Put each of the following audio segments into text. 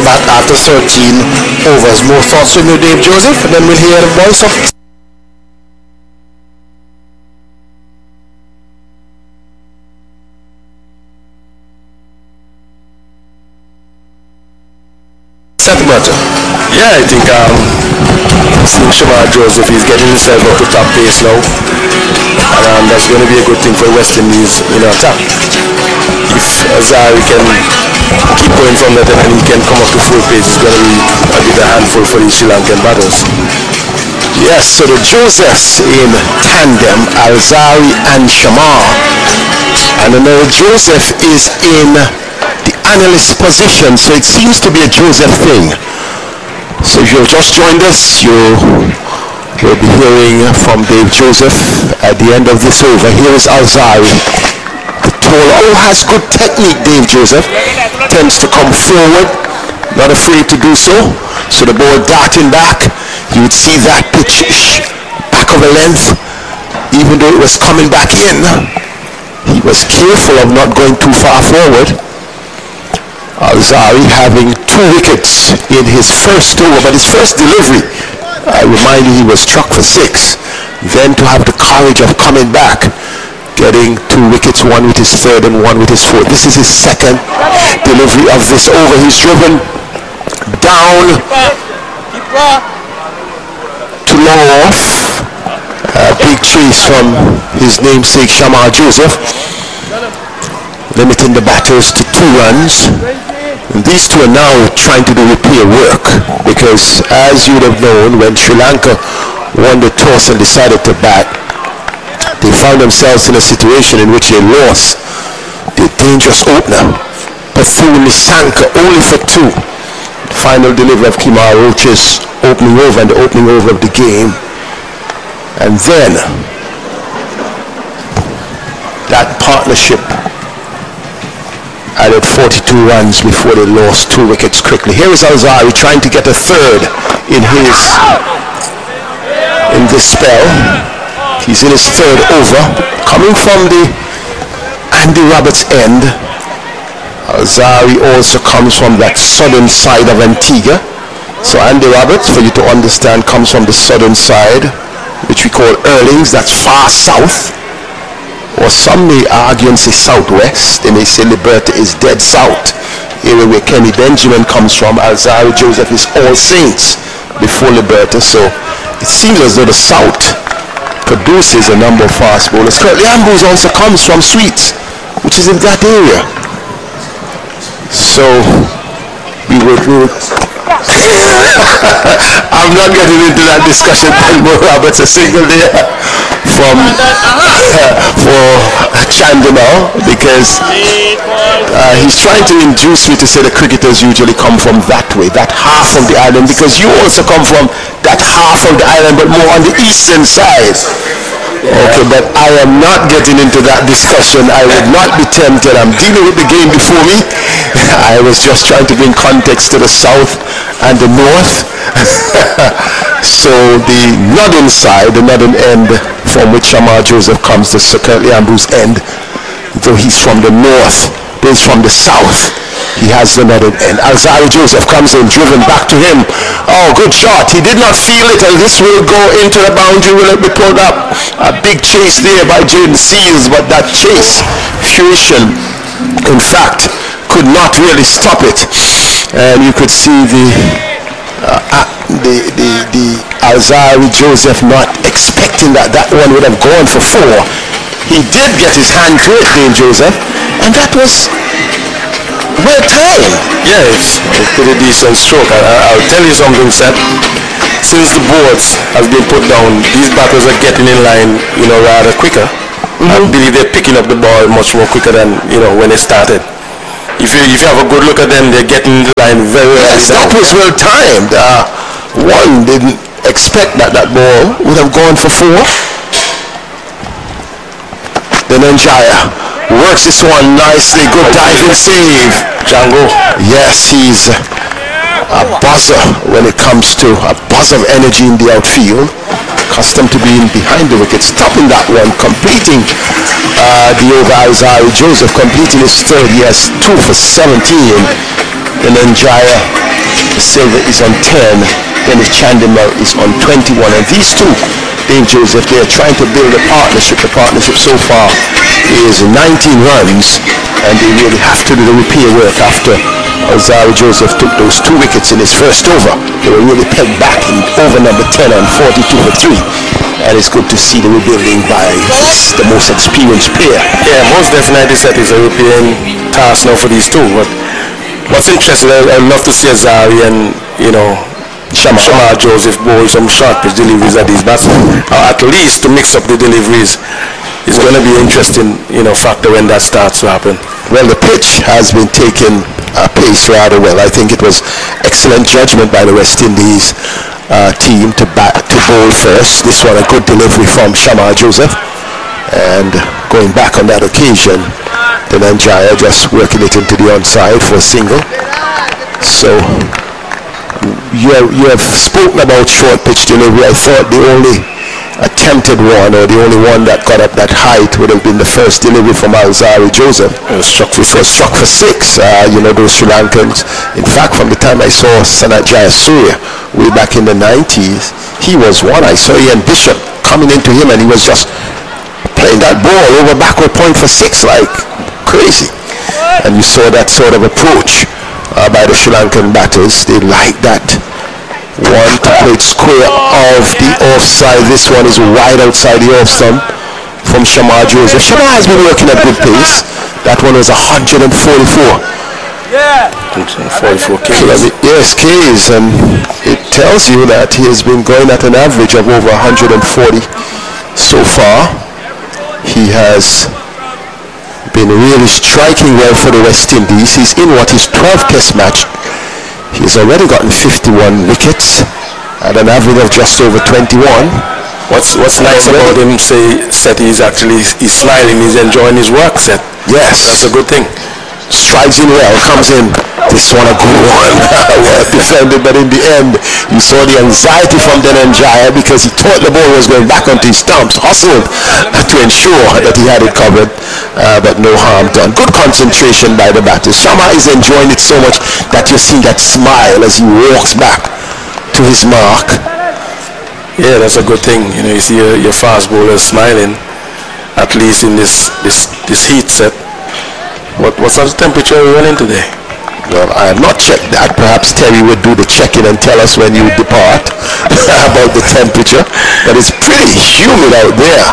bat after 13 overs. More thoughts from you, Dave Joseph, and then we'll hear the voice of Sentimental. Yeah, I think Shamar Joseph is getting himself up to top pace now, and that's going to be a good thing for West Indies in attack. If Azari can keep going from that and he can come up to full pace, it's going to be a bit a handful for the Sri Lankan batters. Yes, so the Josephs in tandem, Alzari and Shamar. And I know Joseph is in the analyst position, so it seems to be a Joseph thing. So if you've just joined us, you'll be hearing from Dave Joseph at the end of this over. Here is Alzari, the tall, has good technique. Dave Joseph tends to come forward, not afraid to do so. So the ball darting back, you would see that pitch back of a length, even though it was coming back in. He was careful of not going too far forward. Alzari having 2 wickets in his first over, but his first delivery, I remind you, he was struck for 6. Then to have the courage of coming back, getting 2 wickets, 1 with his third and 1 with his fourth. This is his second delivery of this over. He's driven down to long off. A big chase from his namesake Shamar Joseph, limiting the batters to 2 runs. And these two are now trying to do repair work, because as you would have known, when Sri Lanka won the toss and decided to bat, they found themselves in a situation in which they lost the dangerous opener, Bethune Nissanka, only for 2. Final delivery of Kemar Roach's opening over and the opening over of the game. And then that partnership added 42 runs before they lost 2 wickets quickly. Here is Alzari trying to get a third in this spell. He's in his 3rd over, coming from the Andy Roberts end. Alzari also comes from that southern side of Antigua. So Andy Roberts, for you to understand, comes from the southern side, which we call Erlings, that's far south. Or some may argue and say southwest. They may say Liberta is dead south, area where Kenny Benjamin comes from. Alzari Joseph is All Saints before Liberta. So it seems as though the south produces a number of fast bowlers. Curtly Ambrose also comes from Sweets, which is in that area. So we will I'm not getting into that discussion. Mo Roberts a single there from for Chandimal, because he's trying to induce me to say the cricketers usually come from that way, that half of the island, because you also come from that half of the island, but more on the eastern side. Okay, but I am not getting into that discussion. I would not be tempted. I'm dealing with the game before me. I was just trying to bring context to the south and the north. So the northern side, the northern end from which Shamar Joseph comes, the Curtly Ambrose end, though he's from the north, he's from the south. He has the northern end. Alzari Joseph comes in, driven back to him. Oh, good shot. He did not feel it, and this will go into the boundary. Will it be pulled up? A big chase there by Jaden Seals, but that chase, fruition, in fact, could not really stop it. And you could see the Alzari Joseph not expecting that one would have gone for 4. He did get his hand to it, Dave Joseph, and that was well timed. Yeah, it's a pretty decent stroke. I'll tell you something, Seth. Since the boards have been put down, these batters are getting in line, rather quicker. I believe they're picking up the ball much more quicker than, when they started. If you have a good look at them, they're getting in line very well. Yes, that was well timed. One didn't expect that ball would have gone for 4. Then Njaya works this one nicely. Good diving save. Django. Yes, he's a buzzer when it comes to a buzz of energy in the outfield. Accustomed to being behind the wicket, stopping that one, completing the over. Alzari Joseph completing his 3rd. He has 2 for 17. And then Njaya Silva is on 10. Dennis Chandler is on 21. And these two, Dave Joseph, they are trying to build a partnership. The partnership so far is 19 runs, and they really have to do the repair work after Alzarri Joseph took those 2 wickets in his first over. They were really pegged back in over number 10 on 42 for 3. And it's good to see the rebuilding by the most experienced player. Yeah, most definitely that is a repairing task now for these two. But what's interesting, I'd love to see Alzarri and, Shamar Joseph bowl some short pitch deliveries at these batsmen, or at least to mix up the deliveries. It's going to be an interesting, factor when that starts to happen. Well, the pitch has been taken pace rather well. I think it was excellent judgment by the West Indies team to bowl first. This one a good delivery from Shamar Joseph, and going back on that occasion, Dhananjaya just working it into the onside for a single. So you have spoken about short pitch delivery. I thought the only attempted one, or the only one that got up that height, would have been the first delivery from Alzarri Joseph. It was struck for 6. Those Sri Lankans. In fact, from the time I saw Sanat Jayasuriya way back in the 90s, he was one. I saw Ian Bishop coming into him, and he was just playing that ball over backward point for 6 like crazy. And you saw that sort of approach by the Sri Lankan batters. They like that. One to play it square of the offside. This one is wide outside the off stump from Shamar Joseph. Shamar has been working at good pace. That one was 144. Yeah. 144 Ks. Yes, Ks, and it tells you that he has been going at an average of over 140 so far. He has been really striking well for the West Indies. He's in what his 12th Test match. He's already gotten 51 wickets at an average of just over 21. What's nice about him, he's smiling, he's enjoying his work, Seth. Yes. That's a good thing. Strikes in well, comes in. This one a good one. Well defended, but in the end, you saw the anxiety from Dhananjaya because he thought the ball was going back onto his stumps, hustled to ensure that he had it covered, but no harm done. Good concentration by the batters. Shamar is enjoying it so much that you see that smile as he walks back to his mark. Yeah, that's a good thing. You see your fast bowler smiling, at least in this heat set. What sort of temperature are we running today? Well, I have not checked that. Perhaps Terry would do the check-in and tell us when you depart about the temperature. But it's pretty humid out there.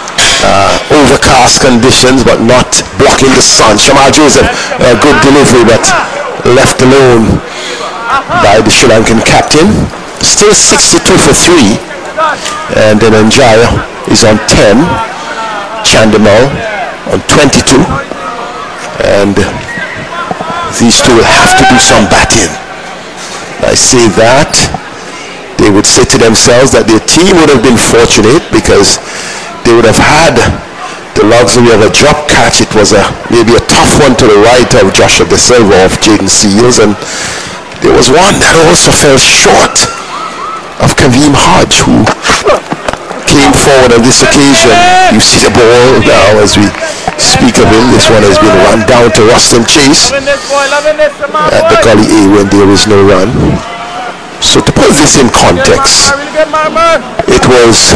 Overcast conditions, but not blocking the sun. Shamar Joseph, good delivery, but left alone by the Sri Lankan captain. Still 62 for 3. And then Dhananjaya is on 10. Chandimal on 22. And these two will have to do some batting. I say that, they would say to themselves that their team would have been fortunate because they would have had the luxury of a drop catch. It was maybe a tough one to the right of Joshua De Silva of Jaden Seals, and there was one that also fell short of Kaveem Hodge, who came forward on this occasion. You see the ball now as we speak of him. This one has been run down to Ruston Chase at the Gully A when there is no run. So to put this in context, it was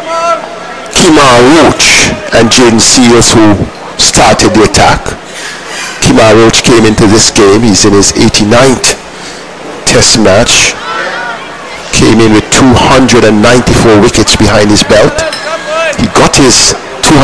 Kemar Roach and Jaden Seals who started the attack. Kemar Roach came into this game. He's in his 89th Test match. Came in with 294 wickets behind his belt. He got his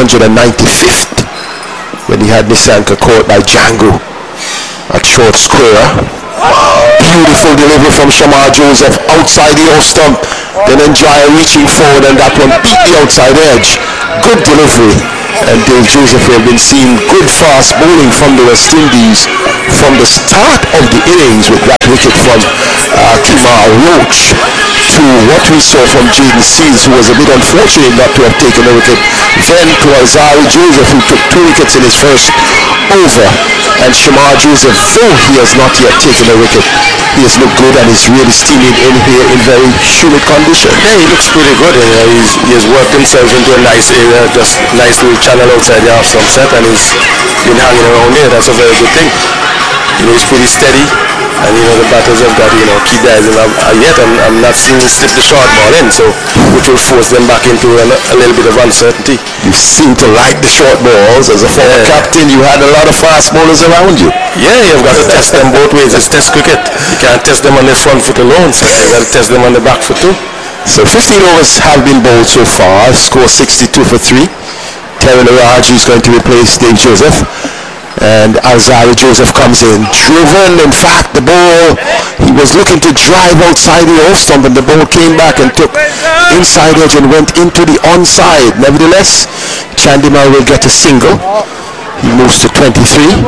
295th when he had Nissanka caught by Django at short square. Beautiful delivery from Shamar Joseph outside the off stump. Dhananjaya reaching forward, and that one beat the outside edge. Good delivery. And Dave Joseph have been seeing good fast bowling from the West Indies from the start of the innings with that wicket from Kemar Roach to what we saw from Jaden Seals, who was a bit unfortunate not to have taken a wicket, then to Alzarri Joseph, who took 2 wickets in his first over. And Shamar Joseph, though he has not yet taken a wicket, he has looked good and is really steaming in here in very humid condition. Yeah, he looks pretty good. He has worked himself into a nice area, just nice little channel outside the half-stump set, and he's been hanging around here. That's a very good thing. He's pretty steady. And the batters have got keep their eyes on him. Yet I'm not seeing him slip the short ball in, so which will force them back into a little bit of uncertainty. You seem to like the short balls. As a former captain, you had a lot of fast bowlers around you. Yeah, you've got to test them both ways. It's test cricket. You can't test them on the front foot alone, so you've got to test them on the back foot too. So 15 overs have been bowled so far. Score 62 for 3. Terry Raji is going to replace Dave Joseph. And Alzarri Joseph comes in, driven. In fact, the ball, he was looking to drive outside the off stump, and the ball came back and took inside edge and went into the onside. Nevertheless, Chandimal will get a single. He moves to 23.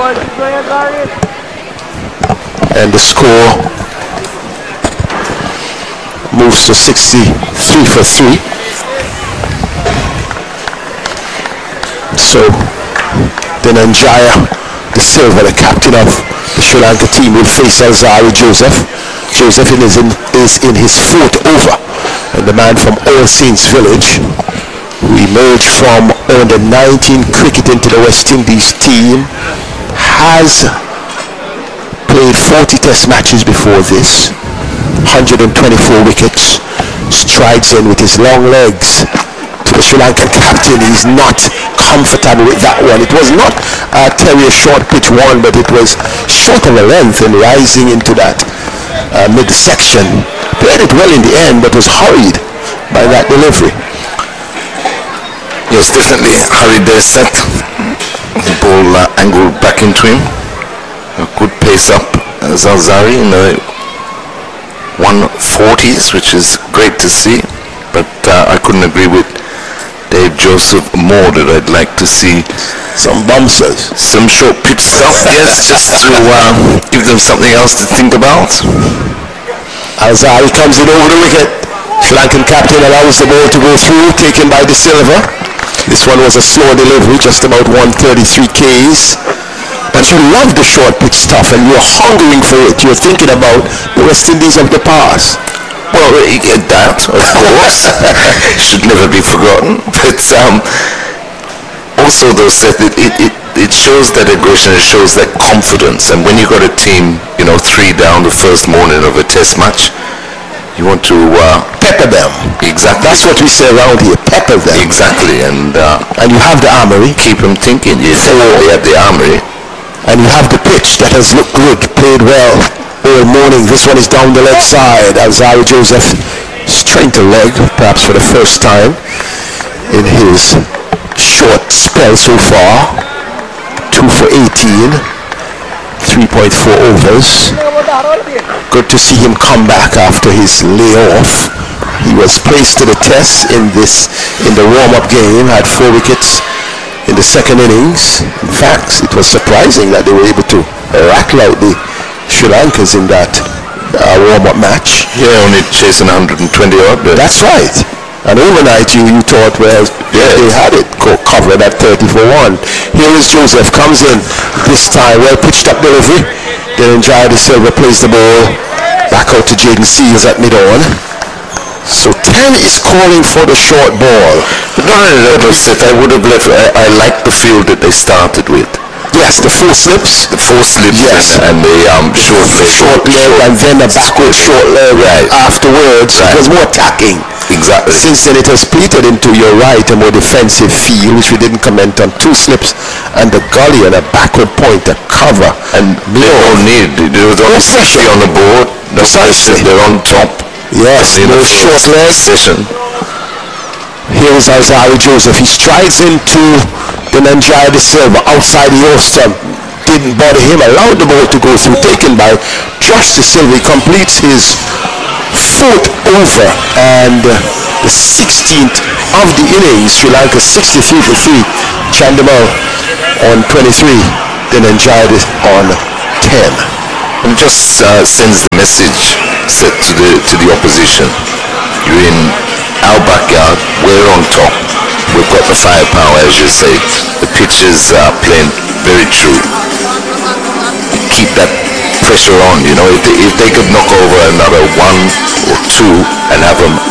And the score moves to 63 for 3. So, Dhananjaya De Silva, the captain of the Sri Lanka team, will face Alzarri Joseph. Joseph is in his 4th over, and the man from All Saints Village, who emerged from under 19 cricket into the West Indies team, has played 40 test matches before this, 124 wickets, strides in with his long legs. To the Sri Lankan captain, he's not comfortable with that one. It was not Terry a short pitch one, but it was short of a length and rising into that midsection. Played it well in the end, but was hurried by that delivery. Yes, definitely hurried their set. The ball angled back into him. A good pace up Alzarri in the 140s, which is great to see. But I couldn't agree with Dave Joseph more that I'd like to see some bouncers, some short pitch stuff, yes, just to give them something else to think about. Alzarri comes in over the wicket. Sri Lankan captain allows the ball to go through, taken by De Silva. This one was a slow delivery, just about 133 Ks. But you love the short pitch stuff and you're hungering for it. You're thinking about the West Indies of the past. Well, that, of course, should never be forgotten. But also, though, Seth, it shows that aggression, it shows that confidence. And when you got a team, 3 down the first morning of a test match, you want to pepper them. Exactly. That's what we say around here, pepper them. Exactly. And you have the armory. Keep them thinking. You definitely have the armory. And you have the pitch that has looked good, played well all morning. This one is down the left side. Alzarri Joseph is trying to leg, perhaps for the first time in his short spell so far. 2 for 18, 3.4 overs. Good to see him come back after his layoff. He was placed to the test in the warm-up game, had 4 wickets in the second innings. In fact, it was surprising that they were able to rattle out the Sri Lankans in that warm-up match. Yeah, only chasing 120 odd. That's right. And overnight you thought, well, they had it covered at 30 for 1. Here is Joseph, comes in this time, well pitched up delivery. Then Dhananjaya De Silva plays the ball back out to Jayden Seales at mid-on. So 10 is calling for the short ball. But not only that, I would have left. I like the field that they started with. Yes, the 4 slips. The 4 slips, yes. and the short leg, and then a backward short leg afterwards. Right. It was more tacking. Exactly. Since then it has split into your right a more defensive field, which we didn't comment on. 2 slips and the gully and a backward point, a cover. And they don't need. There was only 60 on the board. Precisely. They're on top. Yes, no short leg session. Here is Alzarri Joseph. He strides into Dhananjaya De Silva outside the off stump. Didn't bother him, allowed the ball to go through, taken by Josh De Silva. He completes his 4th over and the 16th of the innings. Sri Lanka 63 for 3. Chandimal on 23. Dhananjaya on 10. And just sends the message set to the opposition. You're in our backyard, we're on top, we've got the firepower, as you say. The pitches are playing very true. Keep that pressure on, if they could knock over another 1 or 2 and have them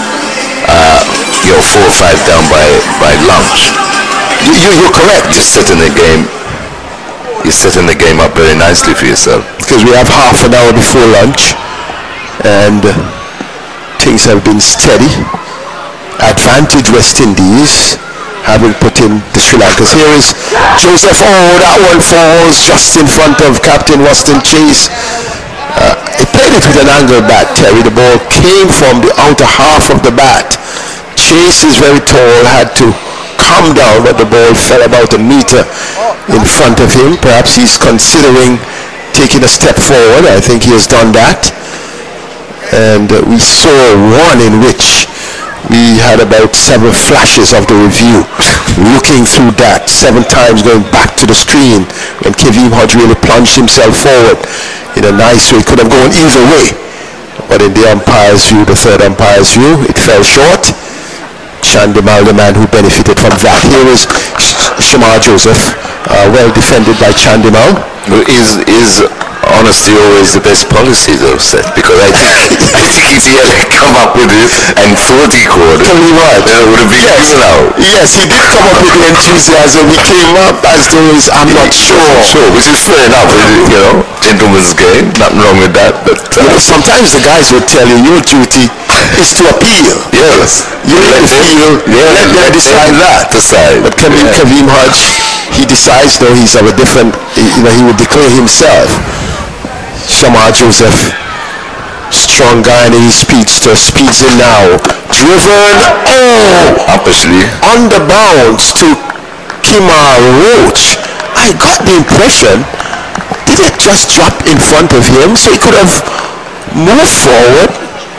4 or 5 down by lunch. You're correct. You're setting the game you're setting the game up very nicely for yourself. Because we have half an hour before lunch, and things have been steady. Advantage West Indies, having put in the Sri Lankans. Here is Joseph. Oh, that one falls just in front of Captain Waston Chase. He played it with an angle bat, Terry. The ball came from the outer half of the bat. Chase is very tall, had to come down, but the ball fell about a meter in front of him. Perhaps he's considering taking a step forward. I think he has done that. And we saw one in which we had about 7 flashes of the review, looking through that 7 times, going back to the screen when Kevin Hodge really plunged himself forward in a nice way. It could have gone either way, but in the umpire's view, the third umpire's view, it fell short. Chandimal, the man who benefited from that. Here is Shamar Joseph, well defended by Chandimal. Is honesty always the best policy, though, Seth? Because I think if he had come up with it and thought he could, Totally right. it would have been Yes. now. Yes, he did come up with the enthusiasm. He came up as though I'm not sure. Sure, which is fair enough. You know, gentleman's game. Nothing wrong with that. But Sometimes the guys will tell you your duty is to appeal. yes, You let the feel, let them decide that. Decide. But Kavim Hodge, he decides though he's of a different, he would declare himself. Shamar Joseph, strong guy in his speedster, speeds in now. Driven, Obviously, on the bounce to Kimar Roach. I got the impression, did it just drop in front of him so he could have moved forward?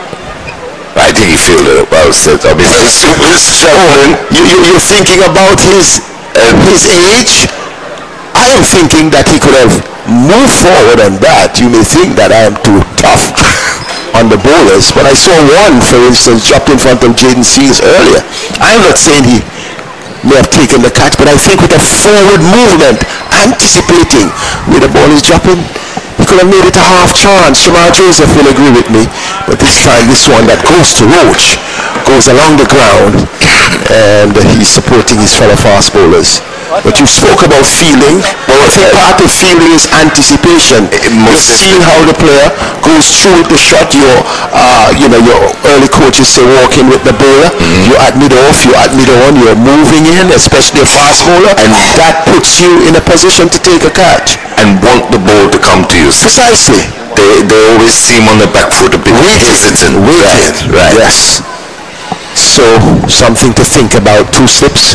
I think he fielded it well, Seth. I mean, he's struggling. You're thinking about his age? I am thinking that he could have moved forward on that. You may think that I am too tough on the bowlers, but I saw one, for instance, dropped in front of Jaden Seals earlier. I'm not saying he may have taken the catch, but I think with a forward movement, anticipating where the ball is dropping, he could have made it a half chance. Shamar Joseph will agree with me, but this time this one that goes to Roach goes along the ground, and he's supporting his fellow fast bowlers. But you spoke about feeling. Well, I think part of feeling is anticipation. You're seeing how the player goes through the shot. Your early coaches say walk in with the bowler. You admit off, you admit on, you're moving in, especially a fast bowler, and that puts you in a position to take a catch. And want the ball to come to you. Precisely. They always seem on the back foot a bit hesitant. Right. Yes. So something to think about. 2 slips.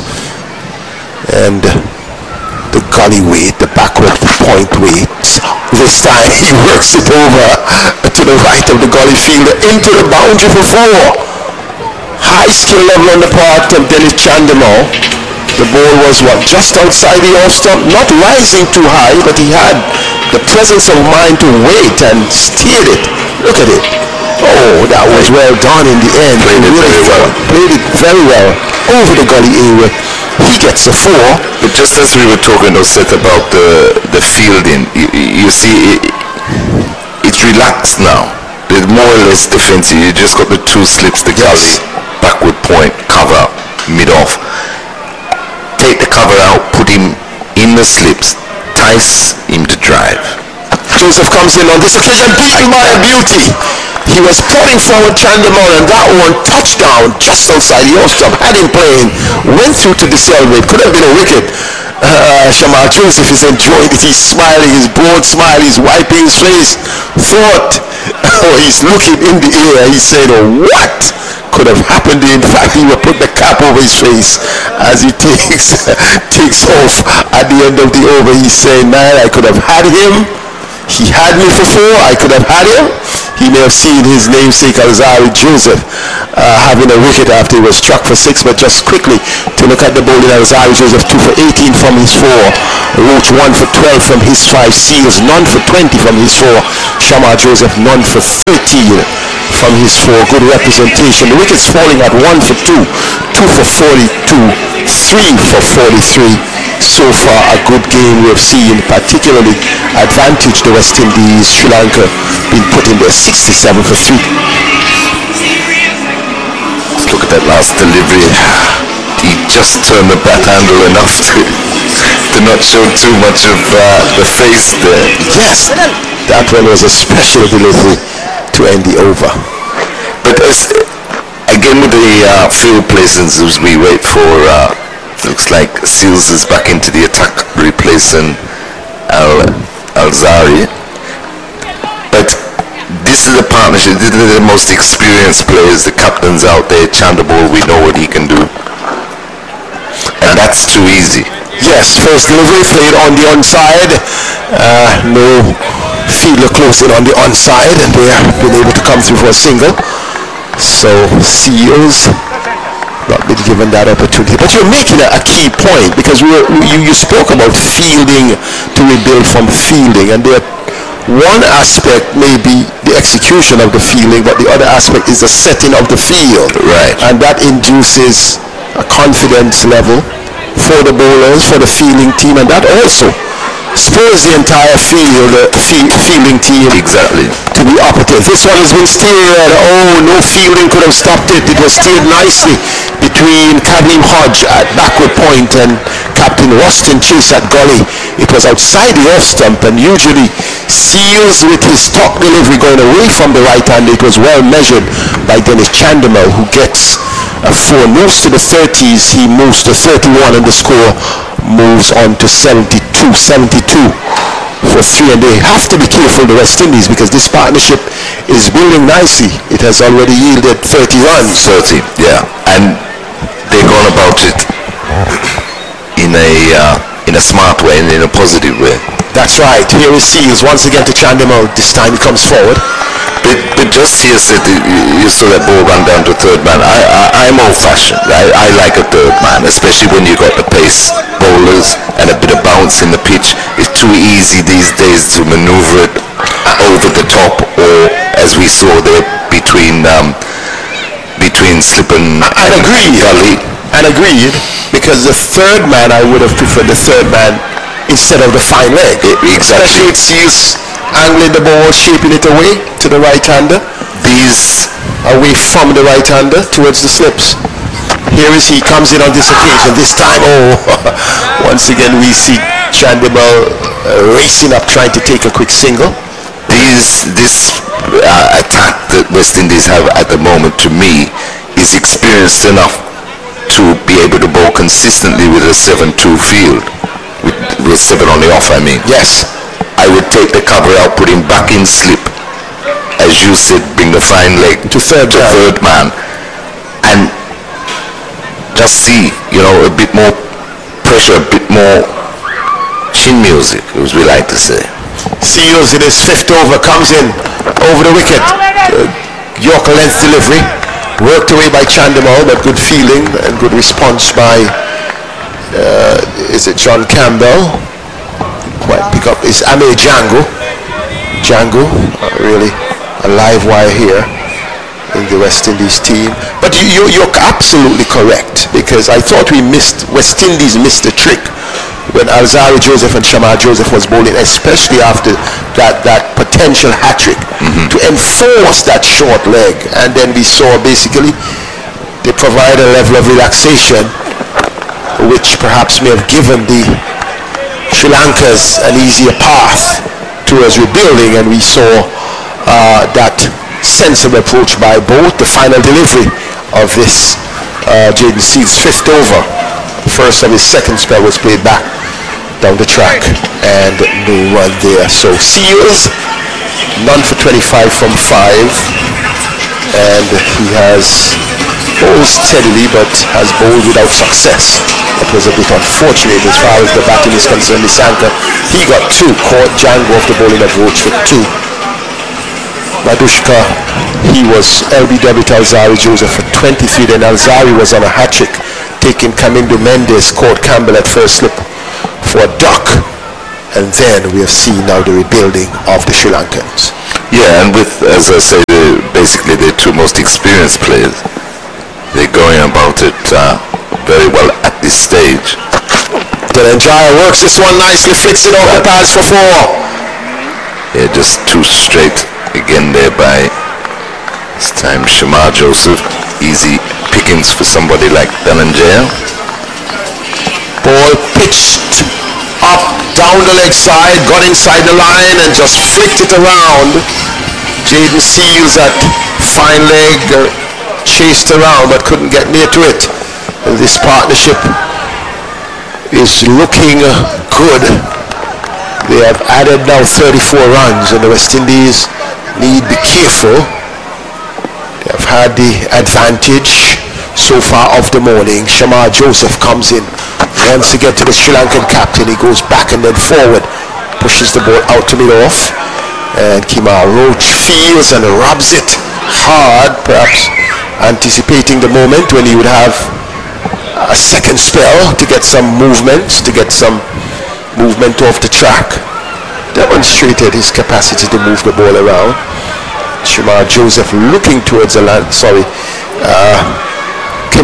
And the gully weight, the backward point weight. This time he works it over to the right of the gully fielder into the boundary for 4. High skill level on the part of Dennis Chandimal. The ball was just outside the off stump, not rising too high, but he had the presence of mind to wait and steered it. Look at it. Oh, that was well done in the end. Played it very well over the gully area. He gets a 4. But just as we were talking, Seth, about the fielding, you see, it's relaxed now. There's more or less defensive. You just got the 2 slips, the gully, backward point, cover, mid-off. Take the cover out, put him in the slips, entice him to drive. Joseph comes in on this occasion, beaten by a beauty. He was putting forward Chandimal, and that one touchdown just outside the off stump. Had him playing, went through to the celebrate. Could have been a wicket. Shamar Joseph is enjoying it. He's smiling, his broad smile. He's wiping his face. He's looking in the air. He's saying, what could have happened? In fact, he will put the cap over his face as he takes off at the end of the over. He's saying, man, I could have had him. He had me for 4. I could have had him. He may have seen his namesake Alzari Joseph having a wicket after he was struck for 6, but just quickly to look at the bowling, Alzari Joseph 2 for 18 from his 4, Roach 1 for 12 from his 5, Seals none for 20 from his 4, Shamar Joseph none for 13 from his 4. Good representation. The wickets falling at 1 for 2, 2 for 42, 3 for 43. So far a good game we have seen, particularly advantage the West Indies. Sri Lanka been put in there 67 for 3. Look at that last delivery. he just turned the bat handle enough to not show too much of the face there. Yes, that one was a special delivery to end the over. But again with the field placements as we wait for, looks like Seals is back into the attack, replacing Alzari. But this is a partnership. These are the most experienced players. The captain's out there. Chandabol, we know what he can do. And that's too easy. Yes, first delivery played on the onside. No fielder closing on the onside, and they have been able to come through for a single. So Seals not been given that opportunity. But you're making a key point, because you spoke about fielding to rebuild from fielding, and there one aspect may be the execution of the fielding, but the other aspect is the setting of the field. Right. And that induces a confidence level for the bowlers, for the fielding team, and that also spurs the entire fielding team Exactly. to be operative. This one has been steered. Oh, no fielding could have stopped it. It was steered nicely between Kadeem Hodge at backward point and Captain Rustin Chase at gully. It was outside the off stump, and usually Seals with his top delivery going away from the right hand. It was well measured by Dennis Chandimal, who gets a 4, moves to the 30s. He moves to 31, and the score moves on to 72 for 3, and they have to be careful, the West Indies, because this partnership is building nicely. It has already yielded 30 runs. 30, yeah. And they're going about it in a smart way and in a positive way. That's right. Here is Seals once again to Chandimal. This time he comes forward. But just here said you saw that ball run down to third man. I'm old-fashioned. I like a third man, especially when you got the pace bowlers and a bit of bounce in the pitch. It's too easy these days to maneuver it over the top, or as we saw there between Slip and Gully. And agreed, because the third man, I would have preferred the third man instead of the fine leg. Exactly. Especially with Seals angling the ball, shaping it away to the right-hander. These away from the right-hander towards the slips. Here is he comes in on this occasion. This time, once again we see Chandimal racing up, trying to take a quick single. This attack that West Indies have at the moment, to me, is experienced enough to be able to bowl consistently with a 7-2 field, with 7 on the off, I mean. Yes. I would take the cover out, put him back in slip, as you said, bring the fine leg to third man, and just see, a bit more pressure, a bit more chin music, as we like to say. Seals in his 5th over comes in over the wicket. Yorker length delivery, worked away by Chandimal, but good fielding and good response by is it John Campbell? Quite pick up is Ame Django, really a live wire here in the West Indies team. But you're absolutely correct, because I thought West Indies missed the trick when Alzari Joseph and Shamar Joseph was bowling, especially after that potential hat-trick, to enforce that short leg. And then we saw basically they provide a level of relaxation which perhaps may have given the Sri Lankas an easier path towards rebuilding, and we saw that sensible approach by both. The final delivery of this Jayden Seals 5th over, first of his second spell, was played back down the track, and no run there. So Seals none for 25 from 5, and he has bowled steadily but has bowled without success. It was a bit unfortunate as far as the batting is concerned. Nisanka, he got 2, caught Django off the bowling approach for 2. Madushka, he was LBW to Alzari Joseph for 23, then Alzari was on a hat-trick, taking Kamindo Mendes, caught Campbell at first slip for a duck, and then we have seen now the rebuilding of the Sri Lankans. Yeah, and with, as I say, basically the 2 most experienced players, they're going about it very well at this stage. Delanjaya works this one nicely, flicks it off the pads for 4. Yeah, just 2 straight again there by this time Shamar Joseph. Easy pick makings for somebody like Bellinger. Ball pitched up down the leg side, got inside the line and just flicked it around. Jaden Seals at fine leg chased around but couldn't get near to it. And this partnership is looking good. They have added now 34 runs and the West Indies need be careful. They have had the advantage so far of the morning. Shamar Joseph comes in, wants to get to the Sri Lankan captain. He goes back and then forward, pushes the ball out to mid-off, and Kemar Roach fields and rubs it hard, perhaps anticipating the moment when he would have a second spell to get some movement, off the track. Demonstrated his capacity to move the ball around. Shamar Joseph looking towards the land,